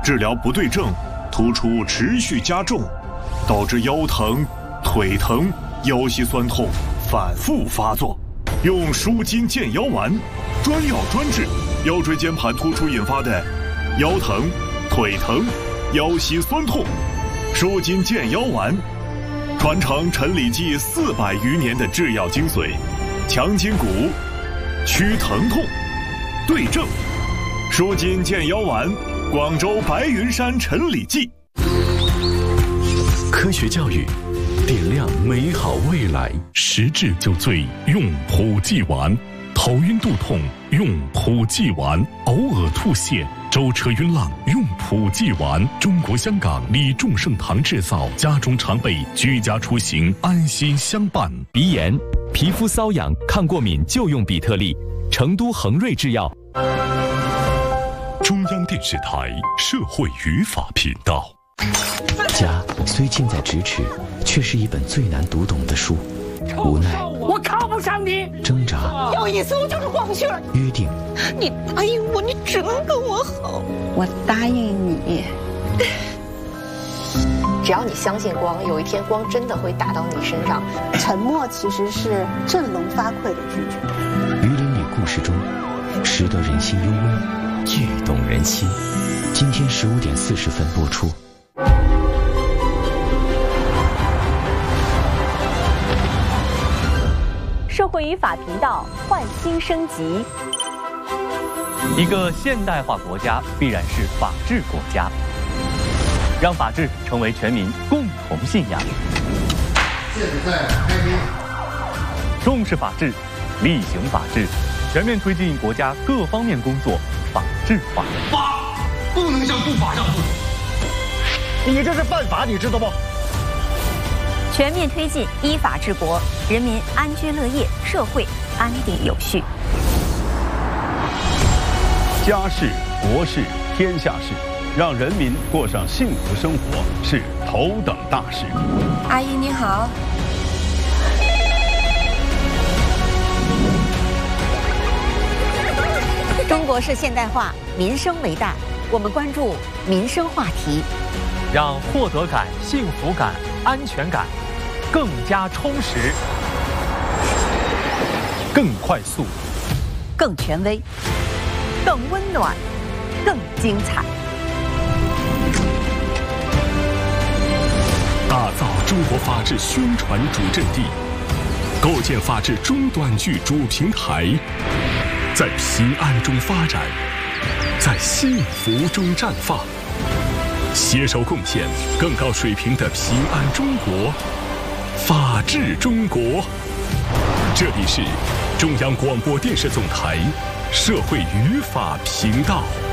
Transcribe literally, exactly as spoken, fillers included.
治疗不对症，突出持续加重，导致腰疼、腿疼、腰膝酸痛反复发作。用舒筋健腰丸，专药专治腰椎间盘突出引发的腰疼、腿疼、腰膝酸痛。舒筋健腰丸，传承陈李济四百余年的制药精髓，强筋骨，祛疼痛，对症。舒筋健腰丸，广州白云山陈李济。 科学教育，点亮美好未来。十治就醉用普济丸，头晕肚痛用普济丸，偶尔吐泻、舟车晕浪用普济丸。中国香港李众盛堂制造，家中常备，居家出行安心相伴。 鼻炎、皮肤瘙痒、抗过敏就用比特利。成都恒瑞制药。 中央电视台社会语法频道。 家虽近在咫尺，却是一本最难读懂的书。无奈， 我看不上你。 挣扎， 有一次我就是光绪。 约定， 你答应我，你只能跟我好。我答应你。 只要你相信光，有一天光真的会打到你身上。 沉默其实是振聋发聩的拒绝。 榆林里故事中，识得人心幽微， 剧动人心。 今天十五点四十分播出。 社会语法频道焕新升级。 一个现代化国家必然是法治国家，让法治成为全民共同信仰。 现在开庭。 重视法治，厉行法治，全面推进国家各方面工作法治化。 法不能向不法让步， 你这是犯法，你知道不？ 全面推进依法治国，人民安居乐业，社会安定有序。 家事、国事、天下事，让人民过上幸福生活是头等大事。 阿姨你好。 中国式现代化，民生为大，我们关注民生话题， 让获得感、幸福感、安全感更加充实、更快速、 更权威、更温暖、更精彩。 打造中国法治宣传主阵地，构建法治中短剧主平台，在平安中发展，在幸福中绽放，携手贡献更高水平的平安中国。法治中国，这里是中央广播电视总台社会语法频道。